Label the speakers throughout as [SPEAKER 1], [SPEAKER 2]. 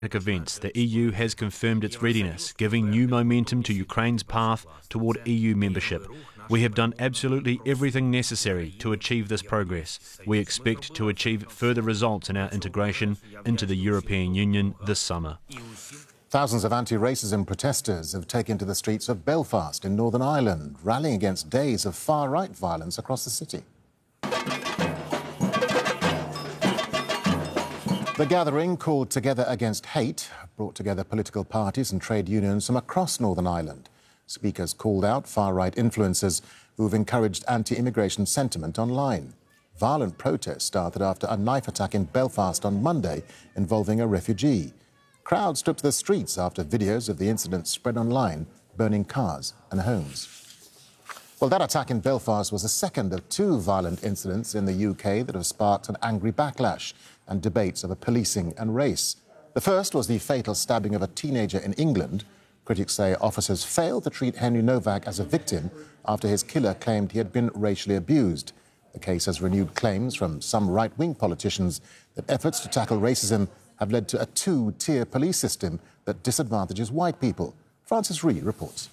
[SPEAKER 1] events, the EU has confirmed its readiness, giving new momentum to Ukraine's path toward EU membership. We have done absolutely everything necessary to achieve this progress. We expect to achieve further results in our integration into the European Union this summer.
[SPEAKER 2] Thousands of anti-racism protesters have taken to the streets of Belfast in Northern Ireland, rallying against days of far-right violence across the city. The gathering, called Together Against Hate, brought together political parties and trade unions from across Northern Ireland. Speakers called out far-right influencers who've encouraged anti-immigration sentiment online. Violent protests started after a knife attack in Belfast on Monday involving a refugee. Crowds took to the streets after videos of the incident spread online, burning cars and homes. Well, that attack in Belfast was the second of two violent incidents in the UK that have sparked an angry backlash and debates over policing and race. The first was the fatal stabbing of a teenager in England. Critics say officers failed to treat Henry Novak as a victim after his killer claimed he had been racially abused. The case has renewed claims from some right-wing politicians that efforts to tackle racism have led to a two-tier police system that disadvantages white people. Francis Reid reports.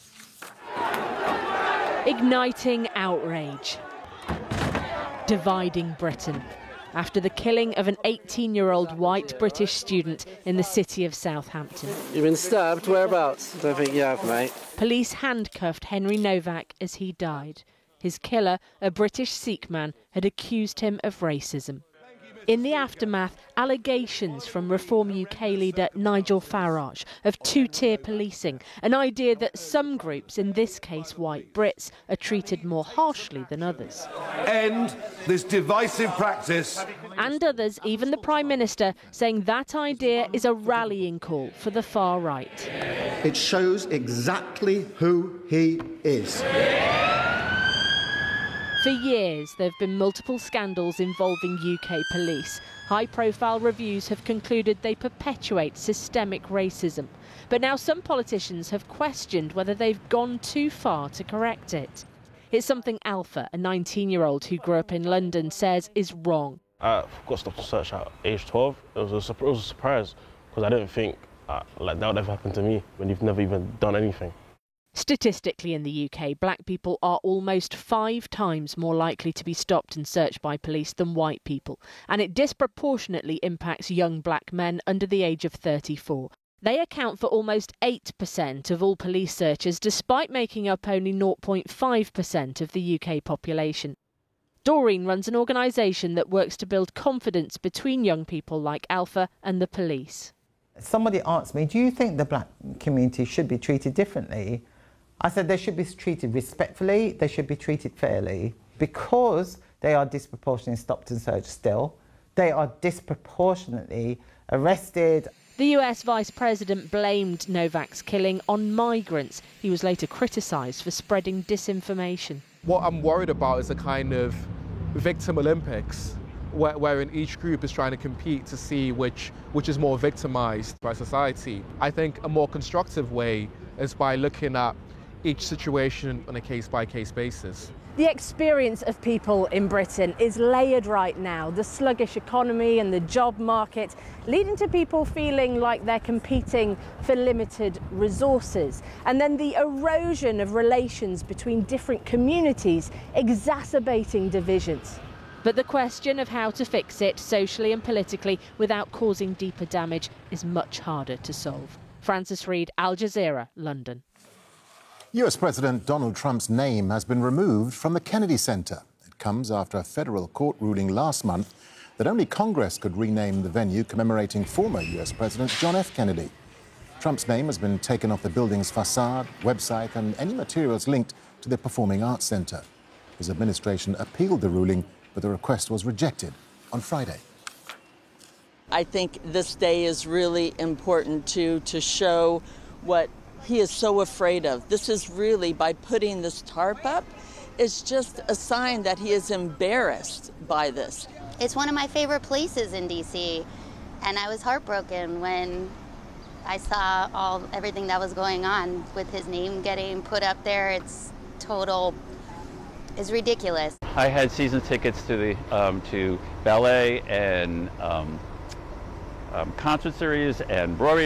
[SPEAKER 3] Igniting outrage. Dividing Britain. After the killing of an 18-year-old white British student in the city of Southampton.
[SPEAKER 4] You've been stabbed? Whereabouts? I don't think you have, mate.
[SPEAKER 3] Police handcuffed Henry Novak as he died. His killer, a British Sikh man, had accused him of racism. In the aftermath, allegations from Reform UK leader Nigel Farage of two-tier policing, an idea that some groups, in this case white Brits, are treated more harshly than others.
[SPEAKER 5] End this divisive practice.
[SPEAKER 3] And others, even the Prime Minister, saying that idea is a rallying call for the far right.
[SPEAKER 6] It shows exactly who he is.
[SPEAKER 3] For years, there have been multiple scandals involving UK police. High-profile reviews have concluded they perpetuate systemic racism. But now some politicians have questioned whether they've gone too far to correct it. It's something Alpha, a 19-year-old who grew up in London, says is wrong.
[SPEAKER 7] I got stopped to search at age 12. It was a surprise because I didn't think that would ever happen to me when you've never even done anything.
[SPEAKER 3] Statistically in the UK, black people are almost 5 times more likely to be stopped and searched by police than white people, and it disproportionately impacts young black men under the age of 34. They account for almost 8% of all police searches, despite making up only 0.5% of the UK population. Doreen runs an organisation that works to build confidence between young people like Alpha and the police.
[SPEAKER 8] Somebody asked me, do you think the black community should be treated differently? I said they should be treated respectfully, they should be treated fairly. Because they are disproportionately stopped and searched still, they are disproportionately arrested.
[SPEAKER 3] The US Vice President blamed Novak's killing on migrants. He was later criticised for spreading disinformation.
[SPEAKER 9] What I'm worried about is a kind of victim Olympics, wherein each group is trying to compete to see which is more victimised by society. I think a more constructive way is by looking at each situation on a case-by-case basis.
[SPEAKER 3] The experience of people in Britain is layered right now. The sluggish economy and the job market leading to people feeling like they're competing for limited resources. And then the erosion of relations between different communities exacerbating divisions. But the question of how to fix it socially and politically without causing deeper damage is much harder to solve. Francis Reid, Al Jazeera, London.
[SPEAKER 2] US President Donald Trump's name has been removed from the Kennedy Center. It comes after a federal court ruling last month that only Congress could rename the venue commemorating former US President John F. Kennedy. Trump's name has been taken off the building's facade, website and any materials linked to the Performing Arts Center. His administration appealed the ruling, but the request was rejected on Friday.
[SPEAKER 10] I think this day is really important to show what he is so afraid of. This is really, by putting this tarp up, it's just a sign that he is embarrassed by this.
[SPEAKER 11] It's one of my favorite places in D.C., and I was heartbroken when I saw everything that was going on with his name getting put up there. It's ridiculous.
[SPEAKER 12] I had season tickets to the to ballet and concert series and Broadway